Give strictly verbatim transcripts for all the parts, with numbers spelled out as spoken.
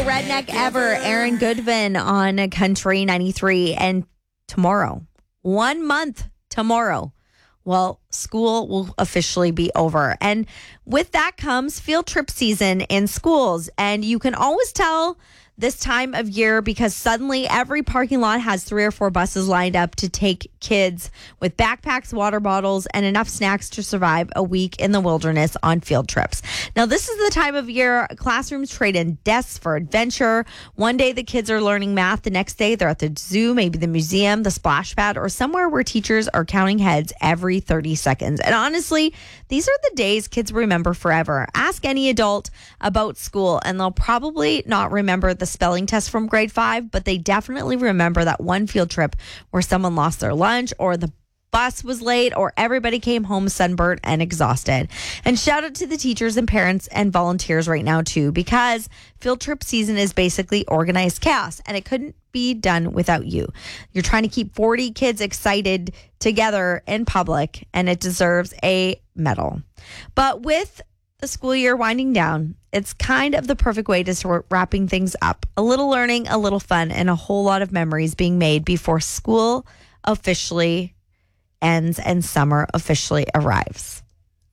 redneck ever, Aaron Goodvin on Country ninety-three. And tomorrow, one month tomorrow, well, school will officially be over. And with that comes field trip season in schools. And you can always tell this time of year because suddenly every parking lot has three or four buses lined up to take kids with backpacks, water bottles, and enough snacks to survive a week in the wilderness on field trips. Now, this is the time of year classrooms trade in desks for adventure. One day the kids are learning math. The next day they're at the zoo, maybe the museum, the splash pad, or somewhere where teachers are counting heads every thirty seconds. And honestly, these are the days kids remember forever. Ask any adult about school and they'll probably not remember the spelling test from grade five, but they definitely remember that one field trip where someone lost their lunch or the bus was late or everybody came home sunburnt and exhausted. And shout out to the teachers and parents and volunteers right now too, because field trip season is basically organized chaos and it couldn't be done without you. You're trying to keep forty kids excited together in public and it deserves a medal. But with the school year winding down, it's kind of the perfect way to start wrapping things up. A little learning, a little fun, and a whole lot of memories being made before school officially ends and summer officially arrives.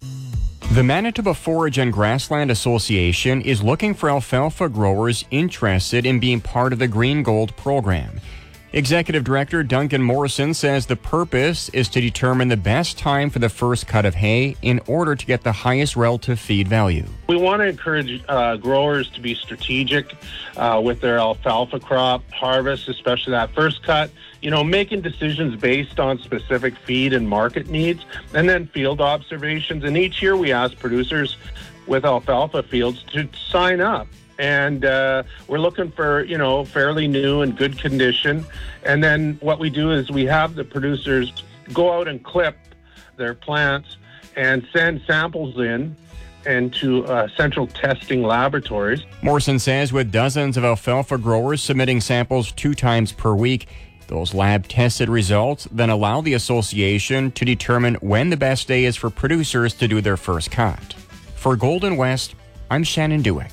The Manitoba Forage and Grassland Association is looking for alfalfa growers interested in being part of the Green Gold program. Executive Director Duncan Morrison says the purpose is to determine the best time for the first cut of hay in order to get the highest relative feed value. We want to encourage uh, growers to be strategic uh, with their alfalfa crop harvest, especially that first cut, you know, making decisions based on specific feed and market needs, and then field observations. And each year we ask producers with alfalfa fields to sign up. And uh, we're looking for, you know, fairly new and good condition. And then what we do is we have the producers go out and clip their plants and send samples in and to uh, central testing laboratories. Morrison says with dozens of alfalfa growers submitting samples two times per week, those lab-tested results then allow the association to determine when the best day is for producers to do their first cut. For Golden West, I'm Shannon Dewick.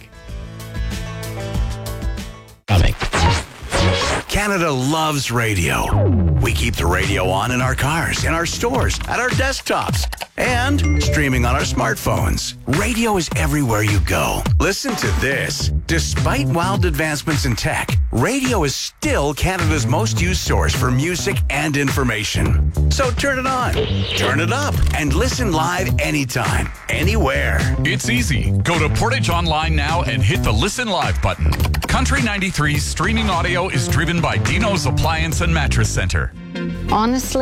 Canada loves radio. We keep the radio on in our cars, in our stores, at our desktops, and streaming on our smartphones. Radio is everywhere you go. Listen to this. Despite wild advancements in tech, radio is still Canada's most used source for music and information. So turn it on, turn it up, and listen live anytime, anywhere. It's easy. Go to Portage Online now and hit the Listen Live button. Country ninety-three's streaming audio is driven by Dino's Appliance and Mattress Center. Honestly,